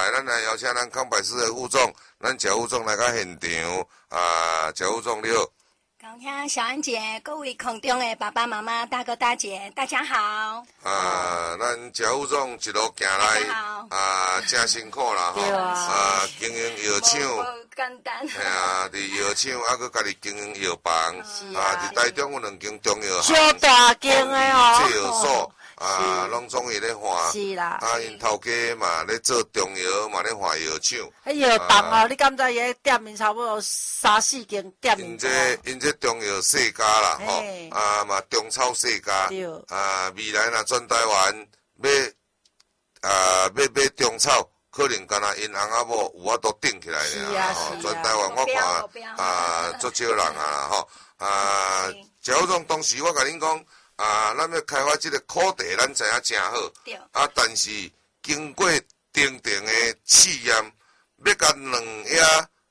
咱来邀请咱康百斯的副总，咱贾副总来到现场贾副总你好。 高兄、小安姐，各位空中的爸爸妈妈、大哥大姐，大家好。 咱贾副总一路行来，真辛苦啦吼。经营药厂， 无简单。 嘿伫药厂还佫家己经营药房，伫台中有2间中药行， 小大间的哦。 制药所。拢总伊咧换， 是啦。 因头家嘛咧做中药，嘛咧换药厂。 迄药档哦，你敢知伊店面差不多3、4间店面。 因这中药世家啦，吼，嘛中草世家。 对。 未来若全台湾要中草，可能干那因翁仔某有法度顶起来尔，吼。全台湾我看足少人啊，吼。贾副总，当时我甲恁讲。咱要开发这个苦茶，咱知影真好。 对。 但是经过定的试验，要甲2叶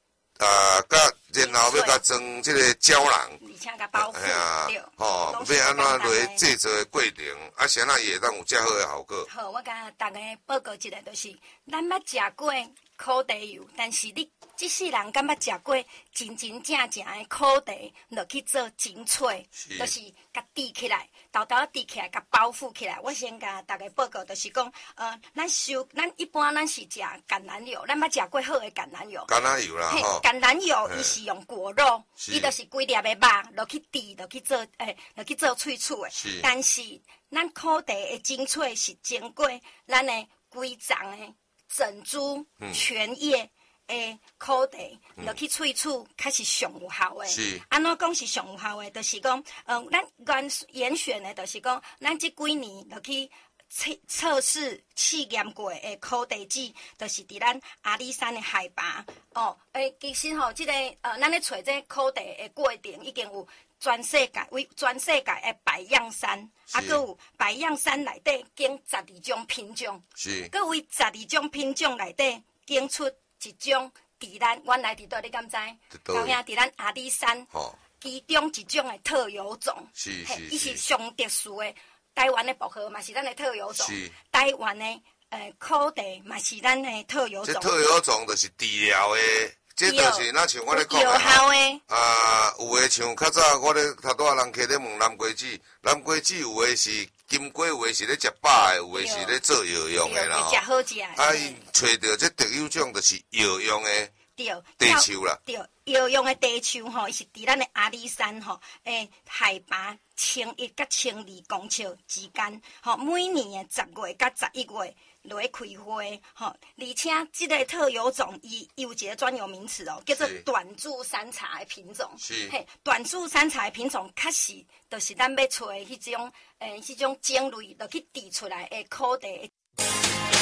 然后要甲装这个胶囊， 而且甲包覆。对。 要安怎落去制作的过程，先会会当有遮好的效果。 好，我甲大家报告一下，就是咱捌食过苦茶油，但是你即世人敢捌食过真正的苦茶，落去做精粹，就是甲滴起来，豆滴起来，甲包覆起来。我先甲大家报告，就是讲，咱一般咱是食橄榄油，咱捌食过好的橄榄油。 橄榄油啦，吼。 橄榄油伊是用果肉，伊就是规粒的肉落去滴，落去做萃取的。是。但是咱苦茶的精粹是经过咱的规丛的。整株全叶的苦茶落去萃取，较是上有效的。是。安怎讲是上有效的？就是讲，咱严选的，就是讲，咱这几年落去测试试验过的苦茶籽，就是伫咱阿里山的海拔。其实吼，这个咱咧找这苦茶的过程，已经有全世界的百样山，还有百样山内底经12种品种，是，各位12种品种内底经出一种，伫咱原来伫倒，你敢知？高兄伫咱阿里山，其中一种的特有种，是，伊是上特殊的。台湾的薄荷嘛是咱的特有种，台湾的苦茶嘛是咱的特有种。这特有种就是治疗的。这就是那像我咧讲有诶像较早我咧头拄人客咧问南瓜子，南瓜子有诶是金果，有诶是咧食饱诶，有诶是咧做药用诶啦。 食好食。 因找到这特有种就是药用诶茶树啦。 对，药用诶茶树吼，伊是伫咱诶阿里山吼，海拔1100到1200公尺之间，吼，每年诶10月到11月。落去开花，吼，而且这个特有种伊有一个专有名词哦，叫做短柱山茶的品种。是，嘿，短柱山茶的品种，确实就是咱要找的迄种种种类落去滴出来的苦茶。